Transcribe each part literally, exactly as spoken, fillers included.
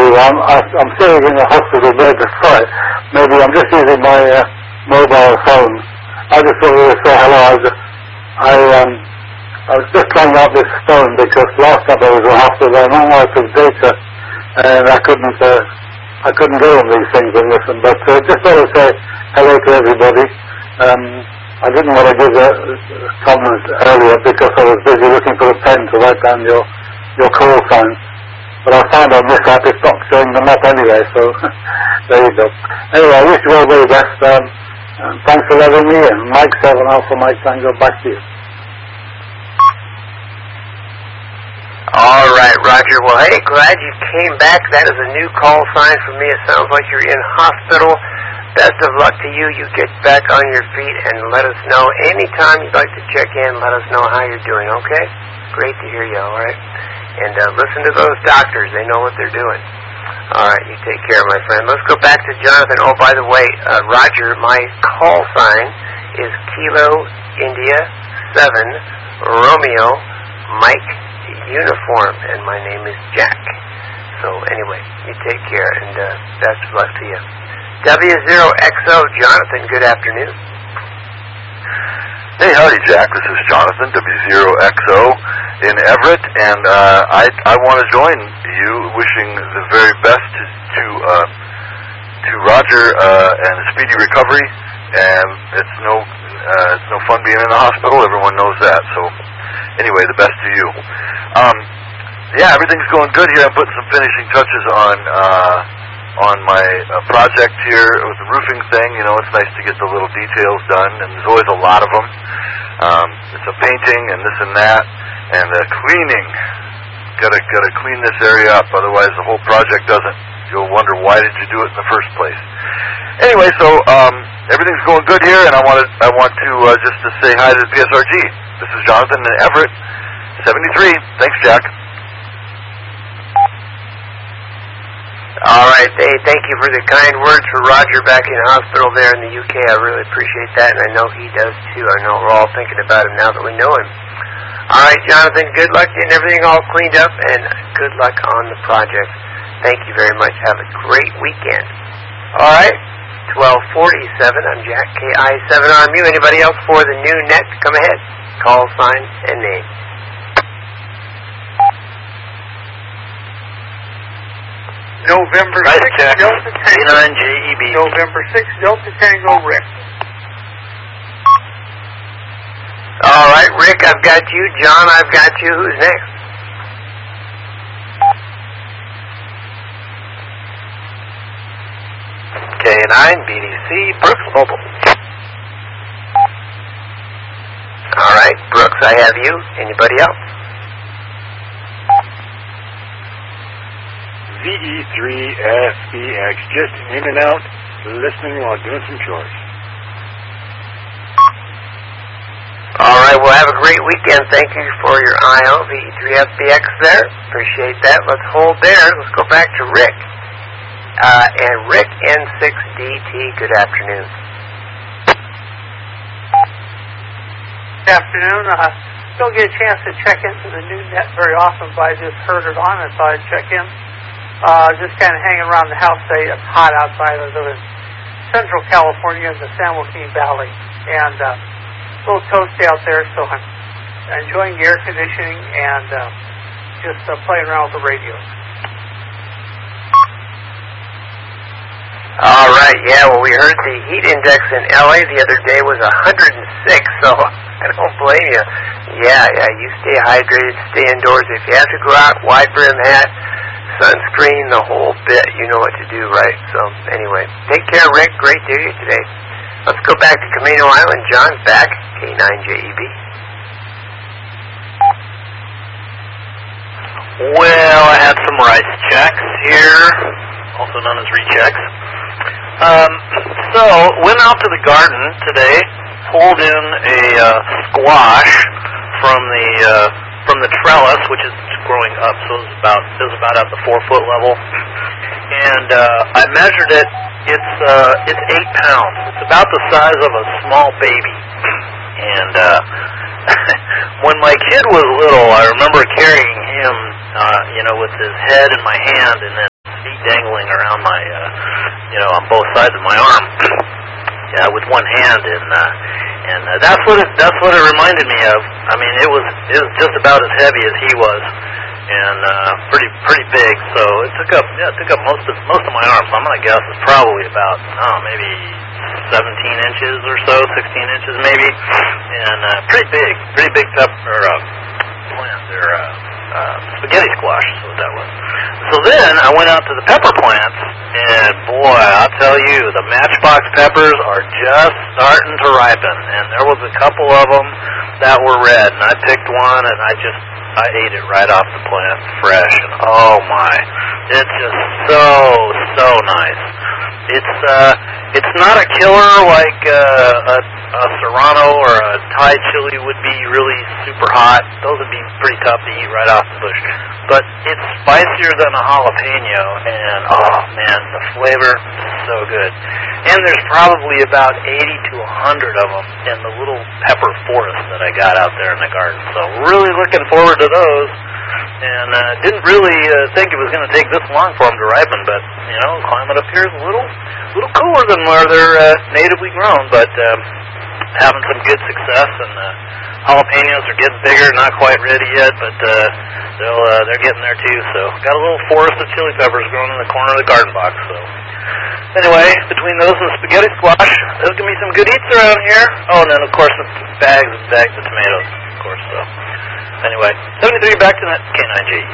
I'm, I'm sitting in the hospital bed despite. Maybe I'm just using my uh, mobile phone. I just wanted to say hello. I, just, I, um, I was just trying out this phone because last time I was in the hospital I ran out of data and I couldn't, uh, I couldn't go on these things and listen. But uh, just want to say hello to everybody. Um, I didn't want to give a comment earlier because I was busy looking for a pen to write down your, your call sign. But I found on this app it stopped showing them up anyway, so there you go. Anyway, I wish you all the very best. Um, and thanks for letting me in. Mike seven Alpha Mike Tango, back to you. All right, Roger. Well, hey, glad you came back. That is a new call sign for me. It sounds like you're in hospital. Best of luck to you. You get back on your feet and let us know anytime you'd like to check in. Let us know how you're doing, okay? Great to hear you, all right? And uh, listen to those doctors. They know what they're doing. All right, you take care, my friend. Let's go back to Jonathan. Oh, by the way, uh, Roger, my call sign is Kilo India seven Romeo Mike Uniform, and my name is Jack. So anyway, you take care, and uh, best of luck to you. W zero X O, Jonathan, good afternoon. Hey, howdy, Jack. This is Jonathan, W zero X O in Everett, and uh, I I want to join you, wishing the very best to to, uh, to Roger uh, and a speedy recovery. And it's no uh, it's no fun being in the hospital. Everyone knows that. So anyway, the best to you. Um, yeah, everything's going good here. I'm putting some finishing touches on uh, on my uh, project here with the roofing thing. You know, it's nice to get the little details done, and there's always a lot of them. Um, it's a painting and this and that, and uh, cleaning. Gotta gotta clean this area up, otherwise the whole project doesn't. You'll wonder why did you do it in the first place. Anyway, so um, everything's going good here, and I wanted I want to uh, just to say hi to the P S R G. This is Jonathan in Everett, seventy-three. Thanks, Jack. All right, hey, thank you for the kind words for Roger back in hospital there in the U K. I really appreciate that, and I know he does too. I know we're all thinking about him now that we know him. All right, Jonathan, good luck getting everything all cleaned up, and good luck on the project. Thank you very much. Have a great weekend. All right, twelve forty-seven. I'm Jack, K I seven R M U. Anybody else for the new net? Come ahead. Call sign and name. November sixth, Delta Tango. nine J E B. November sixth, Delta Tango, Rick. All right, Rick, I've got you. John, I've got you. Who's next? K nine, B D C, Brooks Mobile. All right, Brooks, I have you. Anybody else? Z E three F B X, just in and out, listening while doing some chores. All right, well, have a great weekend. Thank you for your I O, V E three F B X there. Appreciate that. Let's hold there. Let's go back to Rick. Uh, and Rick N six D T, good afternoon. Good afternoon. I uh, don't get a chance to check into the new net very often, but I just heard it on and thought I'd check in. Uh, just kind of hanging around the house today. It's hot outside. I live in Central California in the San Joaquin Valley. And uh, a little toasty out there, so I'm enjoying the air conditioning and uh, just uh, playing around with the radio. All right, yeah, well, we heard the heat index in L A the other day was one hundred six, so I don't blame you. Yeah, yeah, you stay hydrated, stay indoors. If you have to go out, wide brim hat, sunscreen, the whole bit, you know what to do, right? So, anyway, take care, Rick. Great to hear you today. Let's go back to Camino Island. John's back, K nine J E B. Well, I had some rice checks here, also known as rechecks. Um, so, went out to the garden today, pulled in a uh, squash from the uh, from the trellis, which is growing up, so it was about it was about at the four foot level, and uh, I measured it. It's uh, it's eight pounds. It's about the size of a small baby. And uh, when my kid was little, I remember carrying him, uh, you know, with his head in my hand and then his feet dangling around my, uh, you know, on both sides of my arm, yeah, with one hand, and uh, and uh, that's what it that's what it reminded me of. I mean, it was it was just about as heavy as he was, and uh, pretty pretty big. So it took up yeah, it took up most of most of my arm. So I'm gonna guess it's probably about oh maybe seventeen inches or so, sixteen inches maybe, and uh, pretty big, pretty big pepper uh, plant. They're uh, uh, spaghetti squash is what that was. So then I went out to the pepper plants, and boy, I'll tell you, the Matchbox peppers are just starting to ripen. And there was a couple of them that were red, and I picked one, and I just I ate it right off the plant, fresh. And oh my, it's just so so nice. It's uh, it's not a killer like uh, a, a Serrano or a Thai chili would be, really super hot. Those would be pretty tough to eat right off the bush. But it's spicier than a jalapeno, and oh man, the flavor is so good. And there's probably about eighty to a hundred of them in the little pepper forest that I got out there in the garden. So really looking forward to those. And uh, didn't really uh, think it was going to take this long for them to ripen, but, you know, the climate up here is a little, little cooler than where they're uh, natively grown, but um, having some good success, and uh, jalapenos are getting bigger, not quite ready yet, but uh, they'll, uh, they're getting there too. So got a little forest of chili peppers growing in the corner of the garden box. So anyway, between those and the spaghetti squash, there's going to be some good eats around here. Oh, and then, of course, the bags and bags of tomatoes, of course, so... Anyway, seventy-three back to that K nine J E B.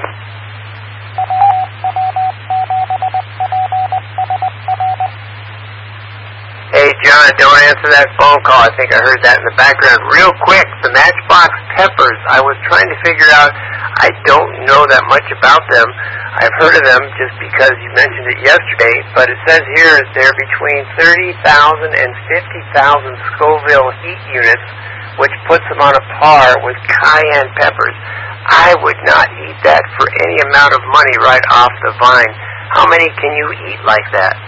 Hey, John, don't answer that phone call. I think I heard that in the background. Real quick, the Matchbox peppers, I was trying to figure out, I don't know that much about them. I've heard of them just because you mentioned it yesterday, but it says here they're between thirty thousand and fifty thousand Scoville heat units, which puts them on a par with cayenne peppers. I would not eat that for any amount of money right off the vine. How many can you eat like that?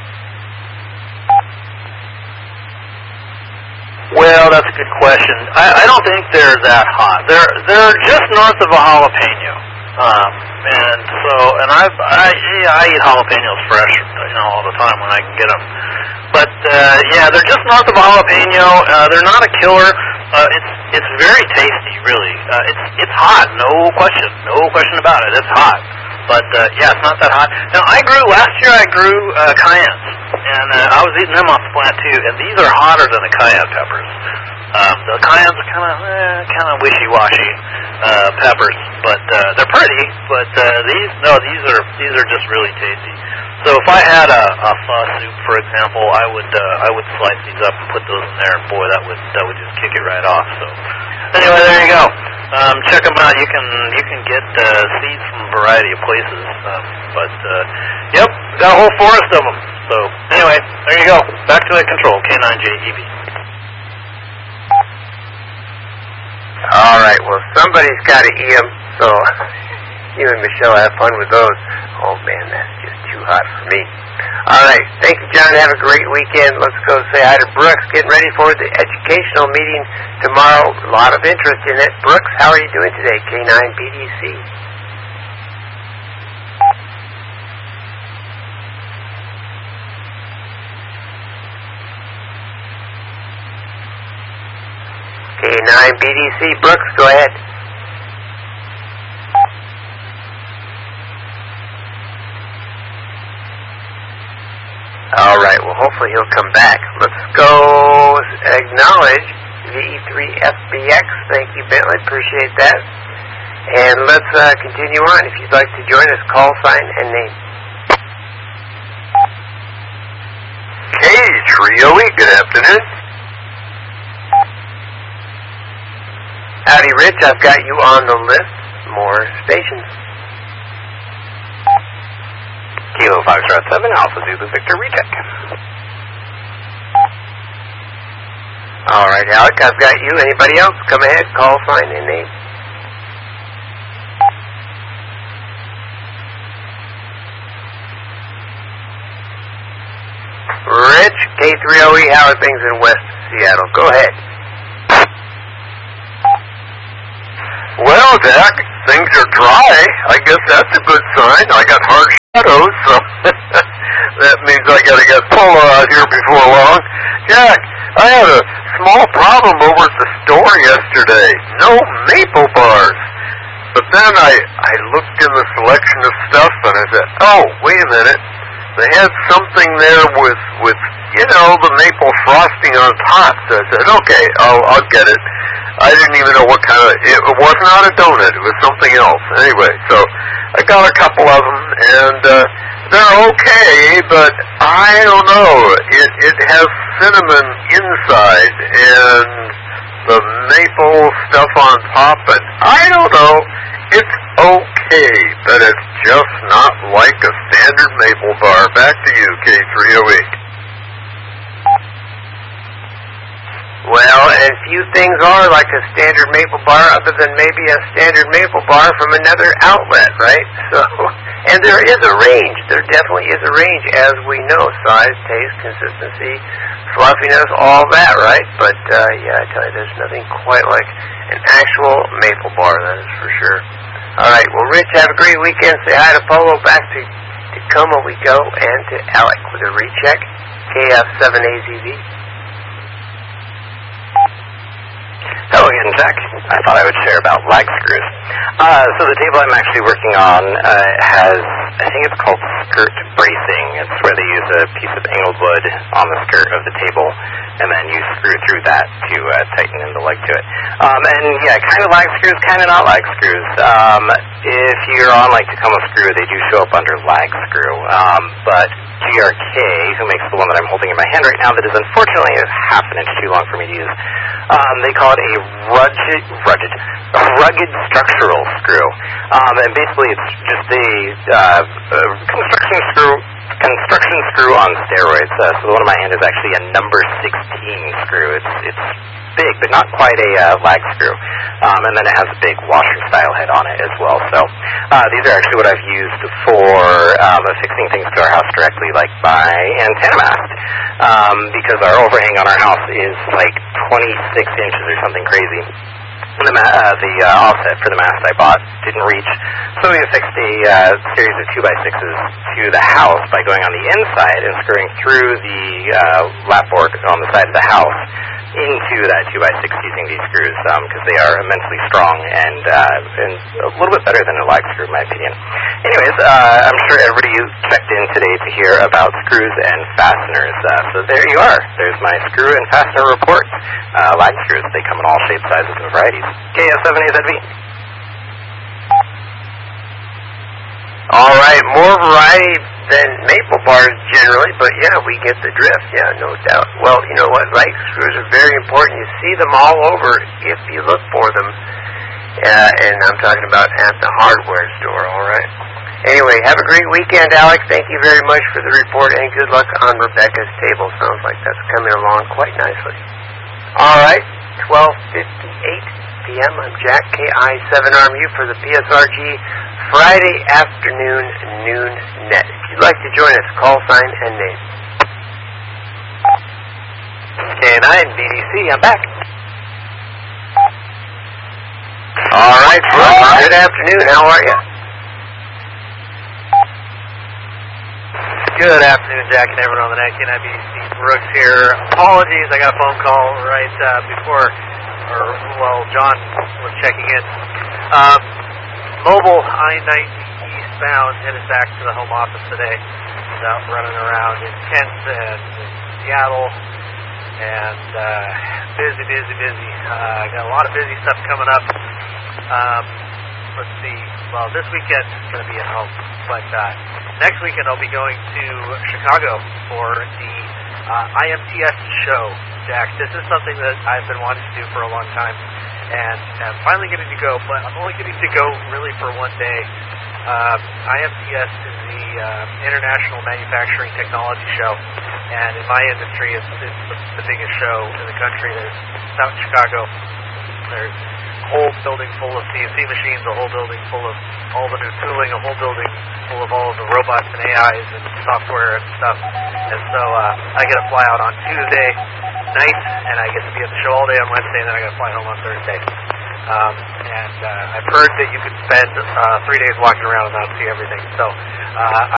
Well, that's a good question. I, I don't think they're that hot. They're they're just north of a jalapeno, um, and so and I I yeah, I eat jalapenos fresh, you know, all the time when I can get them. But uh, yeah, they're just north of a jalapeno. Uh, they're not a killer. Uh, it's it's very tasty, really. Uh, it's it's hot, no question, no question about it. It's hot, but uh, yeah, it's not that hot. Now I grew last year. I grew uh, cayennes, and uh, I was eating them off the plant too. And these are hotter than the cayenne peppers. Um, the cayennes are kind of eh, kind of wishy-washy uh, peppers, but uh, they're pretty. But uh, these no, these are these are just really tasty. So if I had a, a pho soup, for example, I would uh, I would slice these up and put those in there, and boy, that would that would just kick it right off. So anyway, there you go. Um, check them out. You can you can get uh, seeds from a variety of places. Um, but uh, yep, got a whole forest of them. So anyway, there you go. Back to that control, K nine J E B. All right. Well, somebody's got to eat them. So you and Michelle have fun with those. Oh man, that's just too hot for me. All right. Thank you, John. Have a great weekend. Let's go say hi to Brooks. Getting ready for the educational meeting tomorrow. A lot of interest in it. Brooks, how are you doing today? K nine B D C. K nine B D C. Brooks, go ahead. All right, well, hopefully he'll come back. Let's go acknowledge V E three F B X. Thank you, Bentley. Appreciate that. And let's uh, continue on. If you'd like to join us, call sign and name. K three O E, good afternoon. Howdy, Rich. I've got you on the list. More stations. Kilo Foxtrot seven, Alpha Zulu Victor Recheck. All right, Alec, I've got you. Anybody else? Come ahead, call sign and name. Rich, K three O E, how are things in West Seattle? Go ahead. Well, Jack, things are dry. I guess that's a good sign. I got hard shadows. get Polo out here before long. Jack, I had a small problem over at the store yesterday. No maple bars. But then I, I looked in the selection of stuff and I said, oh, wait a minute. They had something there with, with you know, the maple frosting on top. So I said, okay, I'll, I'll get it. I didn't even know what kind of, it was not a donut, it was something else. Anyway, so I got a couple of them, and uh, they're okay, but I don't know. It, it has cinnamon inside, and the maple stuff on top, and I don't know. It's okay, but it's just not like a standard maple bar. Back to you, K three oh eight. Well, and few things are like a standard maple bar other than maybe a standard maple bar from another outlet, right? So, and there is a range. There definitely is a range, as we know. Size, taste, consistency, fluffiness, all that, right? But, uh, yeah, I tell you, there's nothing quite like an actual maple bar, that is for sure. All right, well, Rich, have a great weekend. Say hi to Polo. Back to Tacoma we go, and to Alec with a recheck, K F seven A Z V. Hello again, Jack. I thought I would share about lag screws. Uh, so the table I'm actually working on uh, has, I think it's called skirt bracing. It's where they use a piece of angled wood on the skirt of the table, and then you screw through that to uh, tighten in the leg to it. Um, and yeah, kind of lag screws, kind of not lag screws. Um, if you're on like Tacoma Screw, they do show up under lag screw. Um, but G R K, who makes the one that I'm holding in my hand right now that is unfortunately a half an inch too long for me to use, um, they call it a rugged, rugged, a rugged structural screw. Um, and basically it's just a, uh, a construction screw, construction screw on steroids. Uh, so the one in my hand is actually a number sixteen screw. It's, it's big, but not quite a uh, lag screw. Um, and then it has a big washer-style head on it as well. So uh, these are actually what I've used for um, fixing things to our house directly, like my antenna mast, um, because our overhang on our house is like twenty-six inches or something crazy. The, ma- uh, the uh, offset for the mast I bought didn't reach, so we fixed a uh, series of two by sixes to the house by going on the inside and screwing through the uh, lap board on the side of the house into that two by six using these screws, because um, they are immensely strong and, uh, and a little bit better than a lag screw in my opinion. Anyways, uh, I'm sure everybody checked in today to hear about screws and fasteners, uh, so there you are. There's my screw and fastener report. Uh, lag screws, they come in all shapes, sizes, and varieties. K F seven A Z V. All right, more variety than maple bars generally, but yeah, we get the drift, yeah, no doubt. Well, you know what, lag screws are very important. You see them all over if you look for them, uh, and I'm talking about at the hardware store, all right? Anyway, have a great weekend, Alex. Thank you very much for the report, and good luck on Rebecca's table. Sounds like that's coming along quite nicely. All right, twelve fifty-eight p.m. I'm Jack, K I seven R M U for the P S R G Friday afternoon noon net. If you'd like to join us, call sign and name. K nine B D C, I'm back. All right, well, good afternoon. How are you? Good afternoon, Jack and everyone on the net. K nine B D C Brooks here. Apologies, I got a phone call right uh, before, or, well, John was checking in. Um, mobile I ninety eastbound headed back to the home office today. He's out running around in Kent and in Seattle, and uh, busy, busy, busy. Uh, got a lot of busy stuff coming up. Um, let's see. Well, this weekend is going to be at home, but uh, next weekend I'll be going to Chicago for the uh, I M T S show, Jack. This is something that I've been wanting to do for a long time, and I'm finally getting to go, but I'm only getting to go really for one day. Uh, I M T S is the uh, International Manufacturing Technology Show, and in my industry, it's, it's the, the biggest show in the country. There's it's out in Chicago. There's a whole building full of C N C machines, a whole building full of all the new tooling, a whole building full of all of the robots and A Is and software and stuff. And so uh, I get to fly out on Tuesday night, and I get to be at the show all day on Wednesday, and then I got to fly home on Thursday. Um, and uh, I've heard that you could spend uh, three days walking around and not see everything. So uh,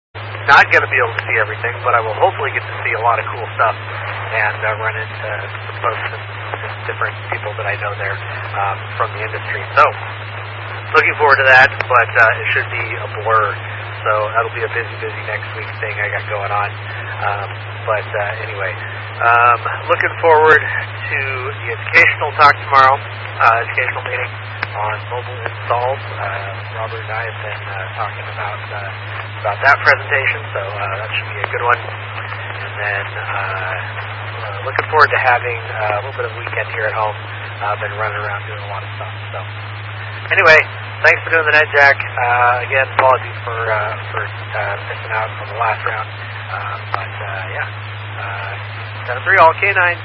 not going to be able to see everything, but I will hopefully get to see a lot of cool stuff and uh, run into some folks and different people that I know there um, from the industry. So, looking forward to that, but uh, it should be a blur. So that'll be a busy, busy next week thing I got going on. Um, but uh, anyway, um, looking forward to the educational talk tomorrow, uh, educational meeting on mobile installs. Uh, Robert and I have been uh, talking about uh, about that presentation, so uh, that should be a good one. And then uh, uh, looking forward to having uh, a little bit of a weekend here at home. I've uh, been running around doing a lot of stuff. So anyway, thanks for doing the NetJack. Uh, again, apologies for uh, for uh, missing out on the last round. Uh, but uh, yeah, uh, seven three all K nine.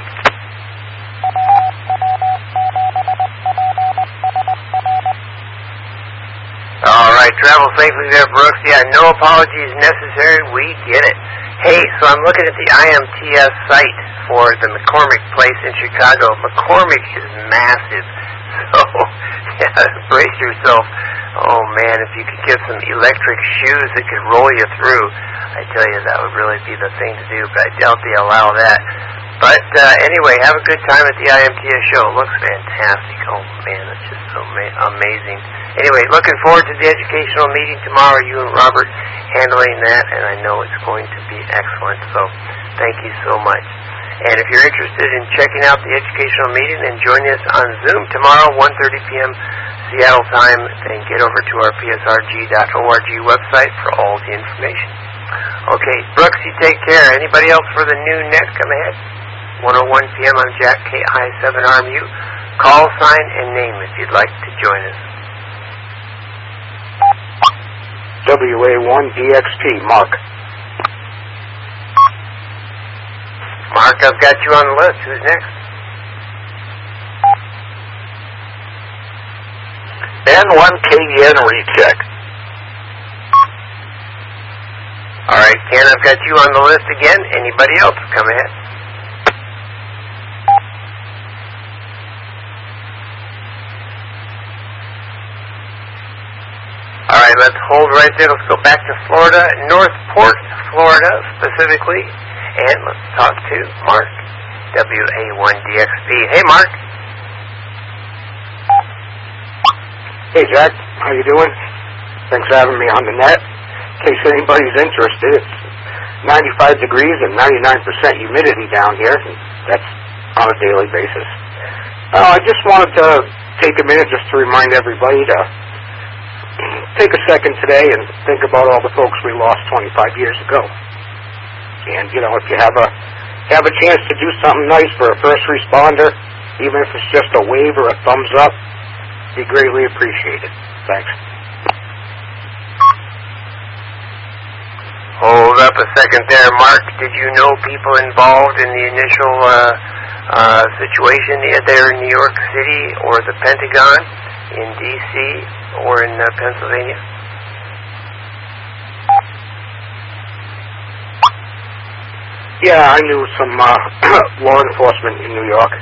All right, travel safely there, Brooks. Yeah, no apologies necessary. We get it. Hey, so I'm looking at the I M T S site for the McCormick place in Chicago. McCormick is massive, so yeah, brace yourself. Oh man, if you could get some electric shoes that could roll you through, I tell you that would really be the thing to do. But I doubt they allow that. But uh, anyway, have a good time at the I M T S show. It looks fantastic. Oh man, it's just so ma- amazing. Anyway, looking forward to the educational meeting tomorrow. You and Robert handling that, and I know it's going to be excellent. So thank you so much. And if you're interested in checking out the educational meeting, then join us on Zoom tomorrow, one thirty p.m. Seattle time, and get over to our P S R G dot org website for all the information. Okay, Brooks, you take care. Anybody else for the new net come ahead? one oh one p.m. on Jack K I seven R M U. Call sign and name if you'd like to join us. W A one D X T, Mark. Mark, I've got you on the list. Who's next? N one K N recheck. All right, Ken, I've got you on the list again. Anybody else? Come ahead. All right, let's hold right there. Let's go back to Florida, Northport, Florida specifically, and let's talk to Mark, W A one D X P. Hey, Mark. Hey, Jack. How you doing? Thanks for having me on the net. In case anybody's interested, it's ninety-five degrees and ninety-nine percent humidity down here. That's on a daily basis. Uh, I just wanted to take a minute just to remind everybody to take a second today and think about all the folks we lost twenty-five years ago. And, you know, if you have a have a chance to do something nice for a first responder, even if it's just a wave or a thumbs up, be greatly appreciated. Thanks. Hold up a second there, Mark. Did you know people involved in the initial uh, uh, situation there in New York City or the Pentagon, in D C or in uh, Pennsylvania? Yeah, I knew some uh, law enforcement in New York.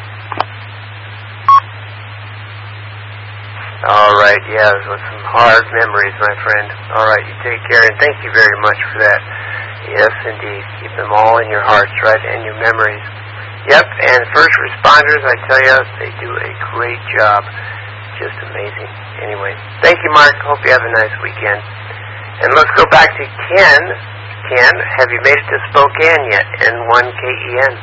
All right, yeah, those were some hard memories, my friend. All right, you take care, and thank you very much for that. Yes, indeed. Keep them all in your hearts, right, and your memories. Yep, and first responders, I tell you, they do a great job. Just amazing. Anyway, thank you, Mark. Hope you have a nice weekend. And let's go back to Ken. Ken, have you made it to Spokane yet? N one K E N.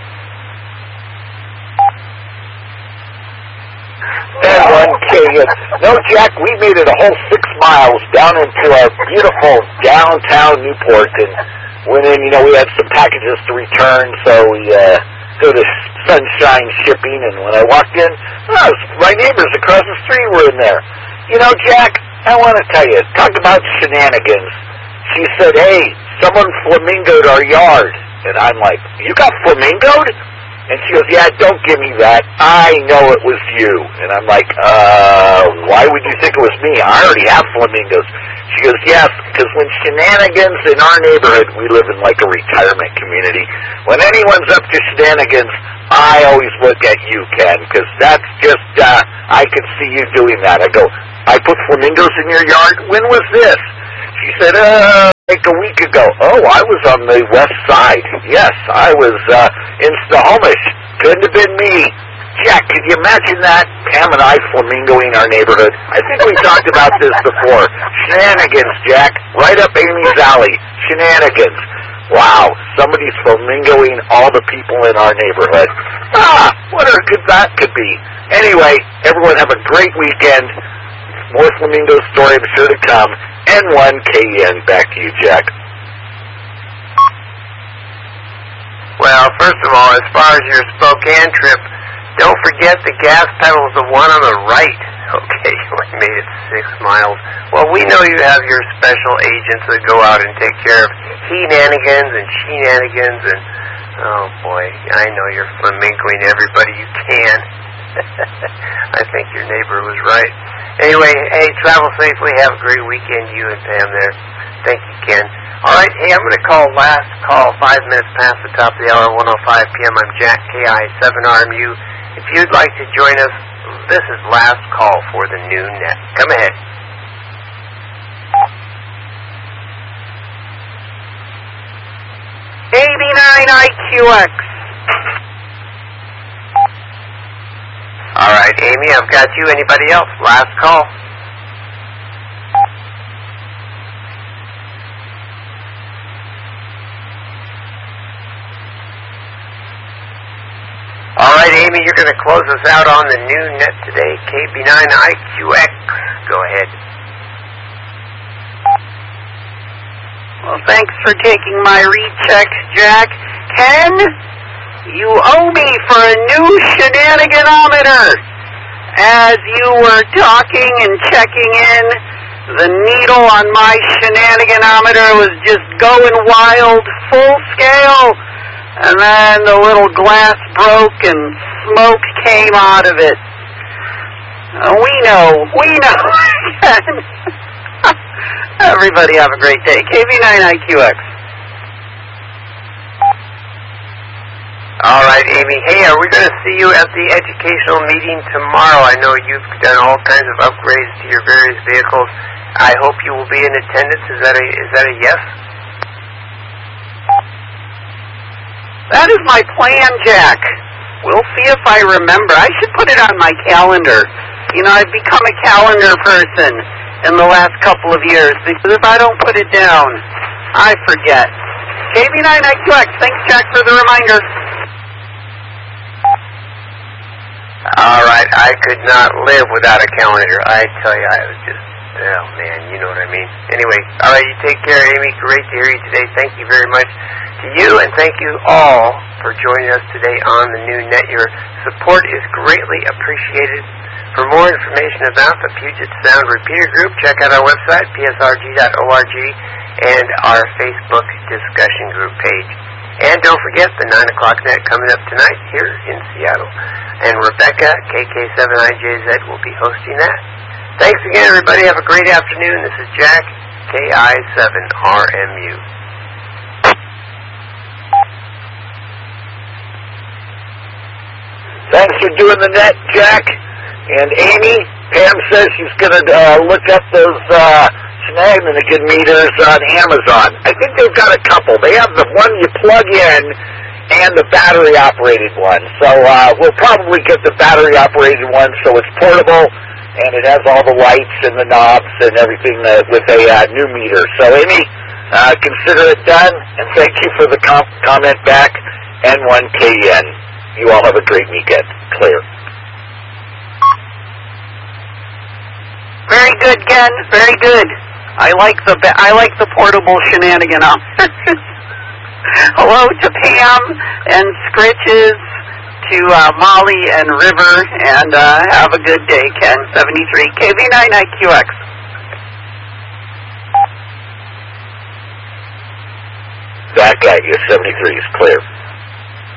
N one K N. No, Jack, we made it a whole six miles down into our beautiful downtown Newport and went in. You know, we had some packages to return, so we uh, go to Sunshine Shipping, and when I walked in, oh, my neighbors across the street were in there. You know, Jack, I want to tell you, talk about shenanigans. She said, hey, someone flamingoed our yard. And I'm like, you got flamingoed? And she goes, yeah, don't give me that. I know it was you. And I'm like, uh, why would you think it was me? I already have flamingos. She goes, yes, because when shenanigans in our neighborhood, we live in like a retirement community, when anyone's up to shenanigans, I always look at you, Ken, because that's just, uh, I could see you doing that. I go, I put flamingos in your yard? When was this? She said, uh, like a week ago. Oh, I was on the west side. Yes, I was uh, in Snohomish. Couldn't have been me. Jack, could you imagine that? Pam and I flamingoing our neighborhood. I think we talked about this before. Shenanigans, Jack. Right up Amy's alley. Shenanigans. Wow, somebody's flamingoing all the people in our neighborhood. Ah, what a good that could be. Anyway, everyone have a great weekend. More flamingo story I'm sure to come. N one K N, back to you, Jack. Well, first of all, as far as your Spokane trip, don't forget the gas pedal's the one on the right. Okay, you only made it six miles. Well, we know you have your special agents that go out and take care of he-nanigans and she-nanigans, and oh boy, I know you're flamingoing everybody you can. I think your neighbor was right. Anyway, hey, travel safely. Have a great weekend, you and Pam there. Thank you, Ken. All right, hey, I'm going to call last call, five minutes past the top of the hour, one oh five p.m. I'm Jack, K I seven R M U. If you'd like to join us, this is last call for the new net. Come ahead. eighty-nine I Q X. All right, Amy, I've got you. Anybody else? Last call. All right, Amy, you're going to close us out on the new net today, K B nine I Q X. Go ahead. Well, thanks for taking my recheck, Jack. Ken, you owe me for a new shenaniganometer. As you were talking and checking in, the needle on my shenaniganometer was just going wild, full scale. And then the little glass broke and smoke came out of it. Uh, we know, we know. Everybody have a great day. K B nine I Q X. All right, Amy. Hey, are we going to see you at the educational meeting tomorrow? I know you've done all kinds of upgrades to your various vehicles. I hope you will be in attendance. Is that a, is that a yes? That is my plan, Jack. We'll see if I remember. I should put it on my calendar. You know, I've become a calendar person in the last couple of years, because if I don't put it down, I forget. K B nine I Q X, thanks, Jack, for the reminder. All right, I could not live without a calendar. I tell you, I was just, oh, man, you know what I mean. Anyway, all right, you take care, Amy. Great to hear you today. Thank you very much to you, and thank you all for joining us today on the new net. Your support is greatly appreciated. For more information about the Puget Sound Repeater Group, check out our website, P S R G dot org, and our Facebook discussion group page. And don't forget the nine o'clock net coming up tonight here in Seattle. And Rebecca, K K seven I J Z, will be hosting that. Thanks again, everybody. Have a great afternoon. This is Jack, K I seven R M U. Thanks for doing the net, Jack. And Amy, Pam says she's going to uh, look up those uh, shenanigan meters on Amazon. I think they've got a couple. They have the one you plug in and the battery-operated one. So uh, we'll probably get the battery-operated one so it's portable and it has all the lights and the knobs and everything uh, with a uh, new meter. So, Amy, uh, consider it done, and thank you for the com- comment back, N one K N. You all have a great weekend. Clear. Very good, Ken. Very good. I like the I like the portable shenanigan. Hello to Pam and Scritches, to uh, Molly and River, and uh, have a good day, Ken. seventy-three K B nine I Q X. Back at you. seventy-three is clear.